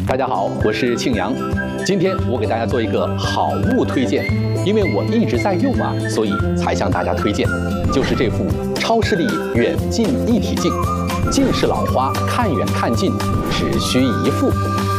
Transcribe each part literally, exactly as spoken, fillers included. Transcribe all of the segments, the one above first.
大家好，我是庆阳。今天我给大家做一个好物推荐，因为我一直在用啊，所以才向大家推荐。就是这副超视力远近一体镜，近视老花看远看近只需一副。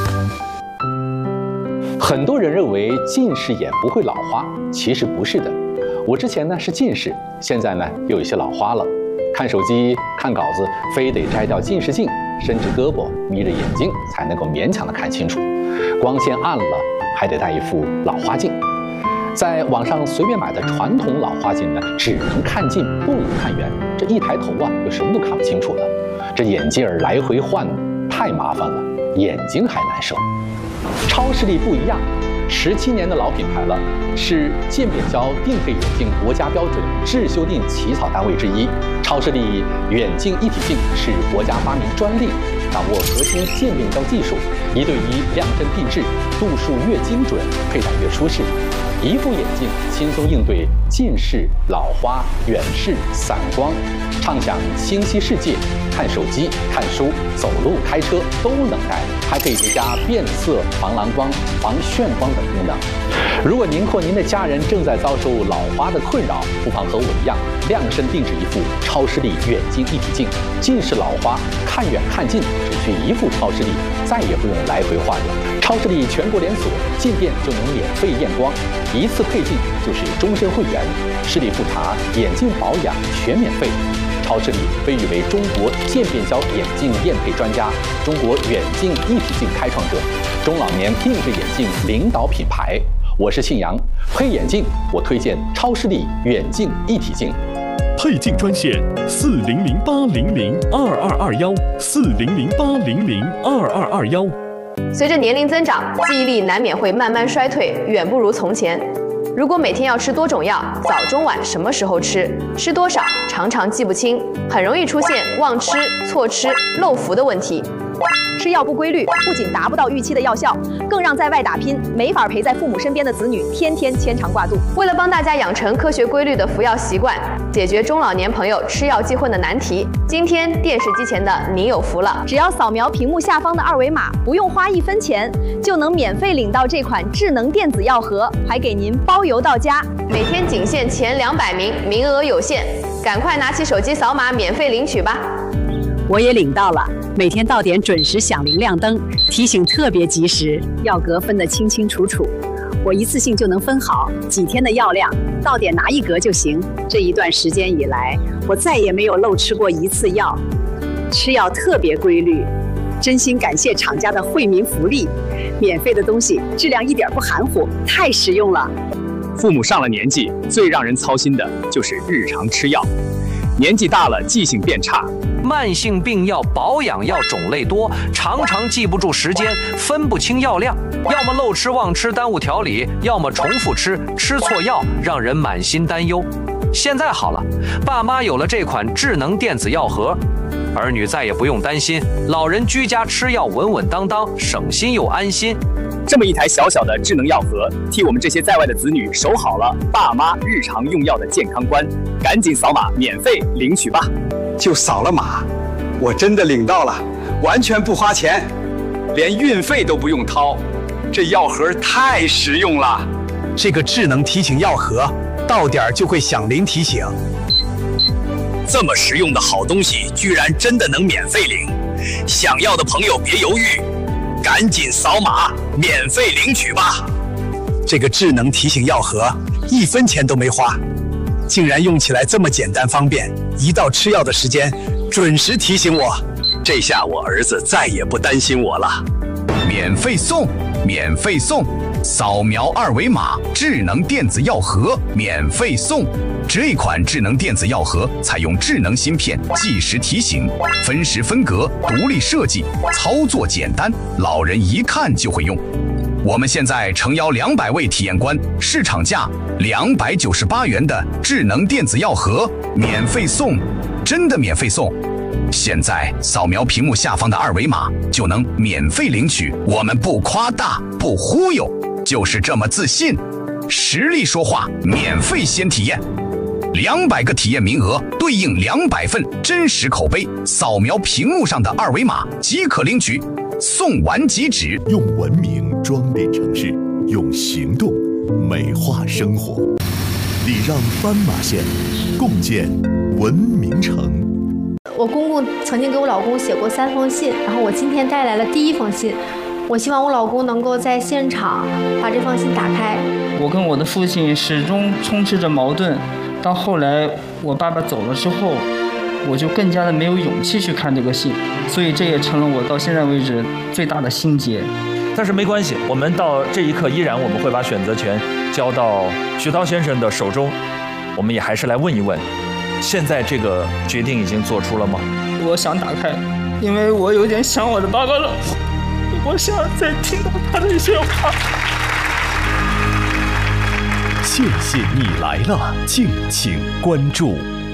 很多人认为近视眼不会老花，其实不是的。我之前呢是近视，现在呢又有些老花了。看手机、看稿子，非得摘掉近视镜，伸直胳膊，眯着眼睛，才能够勉强的看清楚。光线暗了，还得戴一副老花镜。在网上随便买的传统老花镜呢，只能看近，不能看远。这一抬头啊，就什么都看不清楚了。这眼镜儿来回换，太麻烦了，眼睛还难受。超视力不一样。十七年的老品牌了，是渐变焦定配眼镜国家标准质修订起草单位之一。超视力远近一体镜是国家发明专利，掌握核心渐变焦技术，一对一量真定制，度数越精准，佩戴越舒适。一副眼镜轻松应对近视、老花、远视、散光，畅享清晰世界，看手机、看书、走路、开车都能戴，还可以叠加变色、防蓝光、防眩光等功能。如果您或您的家人正在遭受老花的困扰，不妨和我一样，量身定制一副超视力远近一体镜，近视老花看远看近只需一副超视力，再也不用来回换了。超视力全国连锁，进店就能免费验光，一次配镜就是终身会员，视力复查、眼镜保养全免费。超视力被誉为中国渐变焦眼镜验配专家，中国远近一体镜开创者，中老年定制眼镜领导品牌。我是庆阳，配眼镜我推荐超视力远近一体镜。 配镜专线四零零八零零二二二幺四零零八零零二二二幺。 随着年龄增长，记忆力难免会慢慢衰退，远不如从前。如果每天要吃多种药，早中晚什么时候吃，吃多少，常常记不清，很容易出现忘吃、错吃、漏服的问题。 吃药不规律，不仅达不到预期的药效，更让在外打拼、没法陪在父母身边的子女天天牵肠挂肚。 为了帮大家养成科学规律的服药习惯，解决中老年朋友吃药记混的难题，今天电视机前的你有福了！ 只要扫描屏幕下方的二维码，不用花一分钱，就能免费领到这款智能电子药盒，还给您包邮到家。 每天仅限前两百名，名额有限，赶快拿起手机扫码免费领取吧！ 我也领到了，每天到点准时响铃亮灯，提醒特别及时，药格分得清清楚楚，我一次性就能分好几天的药量，到点拿一格就行。这一段时间以来，我再也没有漏吃过一次药，吃药特别规律，真心感谢厂家的惠民福利，免费的东西质量一点不含糊，太实用了。 父母上了年纪，最让人操心的就是日常吃药，年纪大了记性变差。 慢性病药、保养药种类多，常常记不住时间，分不清药量，要么漏吃忘吃耽误调理，要么重复吃，吃错药，让人满心担忧。现在好了，爸妈有了这款智能电子药盒，儿女再也不用担心，老人居家吃药稳稳当当，省心又安心。 这么一台小小的智能药盒，替我们这些在外的子女守好了爸妈日常用药的健康关，赶紧扫码免费领取吧！ 就扫了码，我真的领到了，完全不花钱，连运费都不用掏，这药盒太实用了。 这个智能提醒药盒，到点就会响铃提醒。 这么实用的好东西，居然真的能免费领，想要的朋友别犹豫，赶紧扫码免费领取吧！ 这个智能提醒药盒，一分钱都没花。竟然用起来这么简单方便，一到吃药的时间，准时提醒我。 这下我儿子再也不担心我了。 免费送，免费送，扫描二维码，智能电子药盒免费送。这款智能电子药盒采用智能芯片，计时提醒，分时分格，独立设计，操作简单，老人一看就会用。我们现在诚邀两百位体验官，市场价两百九十八元的智能电子药盒免费送，真的免费送！现在扫描屏幕下方的二维码就能免费领取，我们不夸大，不忽悠，就是这么自信。实力说话，免费先体验。两百个体验名额对应两百份真实口碑，扫描屏幕上的二维码即可领取。 送完即止。 用文明装点城市，用行动美化生活。礼让斑马线，共建文明城。 我公公曾经给我老公写过三封信，然后我今天带来了第一封信。我希望我老公能够在现场把这封信打开。 我跟我的父亲始终充斥着矛盾，到后来我爸爸走了之后，我就更加的没有勇气去看这个信，所以这也成了我到现在为止最大的心结。 但是没关系，我们到这一刻依然我们会把选择权交到徐涛先生的手中。我们也还是来问一问，现在这个决定已经做出了吗？ 我想打开，因为我有点想我的爸爸了，我想再听到他的一些话。 谢谢你来了，敬请关注。